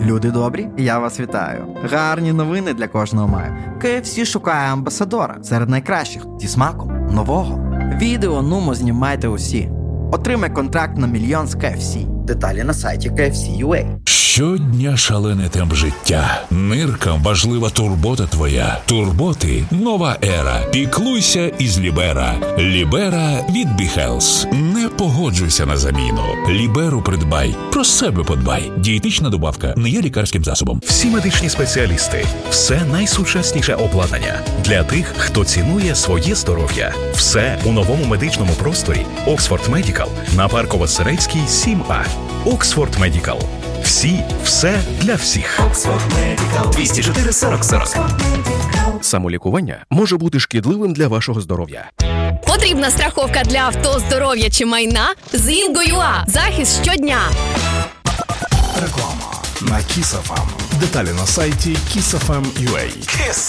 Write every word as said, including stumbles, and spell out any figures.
Люди добрі, я вас вітаю. Гарні новини для кожного маю. кей еф сі шукає амбасадора серед найкращих зі смаком нового. Відео нумо знімайте усі. Отримай контракт на мільйон з кей еф сі. Деталі на сайті кей еф сі крапка ю а. Щодня шалений темп життя. Ниркам важлива турбота твоя. Турботи – нова ера. Піклуйся із Лібера. Лібера від BeHealth. Не погоджуйся на заміну. Ліберу придбай. Про себе подбай. Дієтична добавка не є лікарським засобом. Всі медичні спеціалісти. Все найсучасніше обладнання. Для тих, хто цінує своє здоров'я. Все у новому медичному просторі Oxford Medical на Парково-Сирецькій, сім А. Oxford Medical. Всі, все для всіх. двісті чотири сорок сорок. Самолікування може бути шкідливим для вашого здоров'я. Потрібна страховка для авто, здоров'я чи майна? З Інго.ua. Захист щодня. Реклама на Kiss еф ем. Деталі на сайті кіс еф ем крапка ю а.